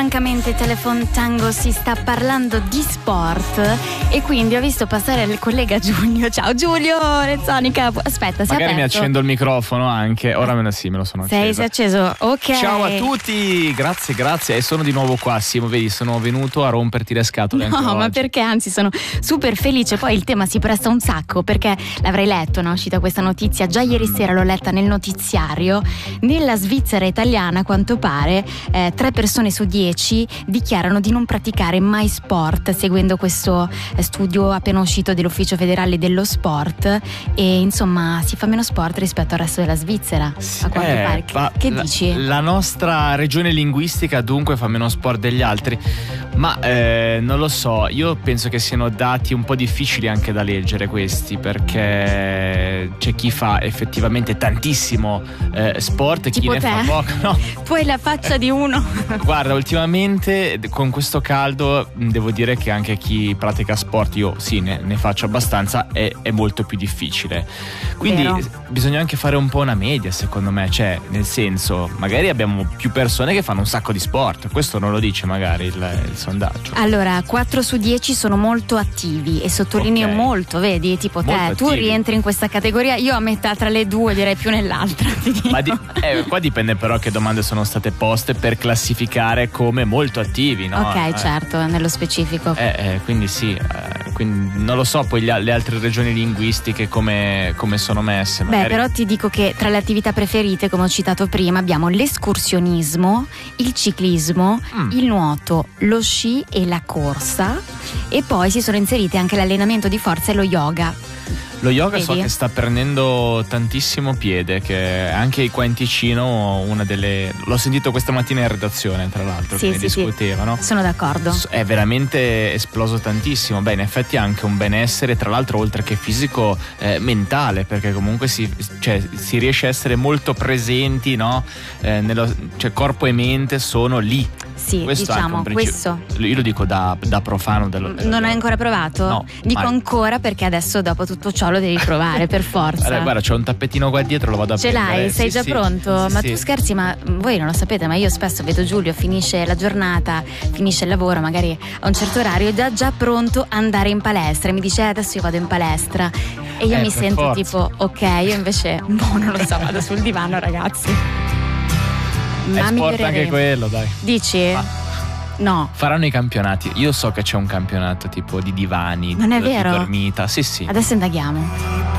Francamente Telefon Tango si sta parlando di sport e quindi ho visto passare il collega Giulio. Ciao Giulio, Rezzonica. Aspetta, sei magari aperto? Mi accendo il microfono anche. Ora me lo sono acceso. Sei acceso? Ok. Ciao a tutti, grazie. E sono di nuovo qua, Simo, vedi, sono venuto a romperti le scatole. No, ma oggi. perché anzi sono super felice. Poi il tema si presta un sacco perché l'avrei letto, no? È uscita questa notizia già ieri sera, l'ho letta nel notiziario. Nella Svizzera italiana, a quanto pare, 3 persone su 10 dichiarano di non praticare mai sport, seguendo questo studio appena uscito dell'Ufficio Federale dello Sport. E insomma si fa meno sport rispetto al resto della Svizzera, a quanto pare. Che dici? La nostra regione linguistica dunque fa meno sport degli altri, ma non lo so, io penso che siano dati un po' difficili anche da leggere questi, perché c'è chi fa effettivamente tantissimo sport e chi tipo ne te? fa poco, no? Tu hai la faccia di uno. Guarda, ultimamente con questo caldo devo dire che anche chi pratica sport, io sì, ne faccio abbastanza, è molto più difficile. Quindi Vero. bisogna anche fare un po' una media, secondo me, cioè nel senso, magari abbiamo più persone che fanno un sacco di sport, questo non lo dice magari il sondaggio. Allora, 4 su 10 sono molto attivi e sottolineo Ok. molto, vedi, tipo te, Molto tu attivi. rientri in questa categoria, io a metà tra le due, direi più nell'altra. Ti dico. Ma qua dipende però che domande sono state poste per classificare come molto attivi, no? Ok, certo, nello specifico. Quindi sì, quindi non lo so poi le altre regioni linguistiche come sono messe. Beh, Magari... però ti dico che tra le attività preferite, come ho citato prima, abbiamo l'escursionismo, il ciclismo, il nuoto, lo sci e la corsa, e poi si sono inserite anche l'allenamento di forza e lo yoga. Lo yoga so Vedi? che sta prendendo tantissimo piede, che anche qua in Ticino l'ho sentito questa mattina in redazione, tra l'altro, Sì, che ne sì, sì. discutevano. Sono d'accordo. È veramente esploso tantissimo. Beh, in effetti ha anche un benessere, tra l'altro oltre che fisico, mentale, perché comunque si riesce a essere molto presenti, no? Cioè corpo e mente sono lì. Sì, Questo è anche diciamo un principio. questo. Io lo dico da profano Non hai ancora provato? No, Dico mai. ancora perché adesso dopo tutto ciò lo devi provare per forza. Allora, guarda, c'è un tappetino qua dietro, lo vado a Ce prendere. l'hai? Sei Sì, già sì. pronto? Sì, Ma sì. tu scherzi, ma voi non lo sapete, ma io spesso vedo Giulio, finisce la giornata, finisce il lavoro, magari a un certo orario, è già pronto a andare in palestra e mi dice adesso io vado in palestra e io mi per sento forza. tipo ok, io invece non lo so, vado sul divano, ragazzi. È Ma sport miglioreremo. anche quello, dai. Dici? No. Faranno i campionati. Io so che c'è un campionato tipo di divani, Non è di vero? dormita. Sì, sì. Adesso indaghiamo.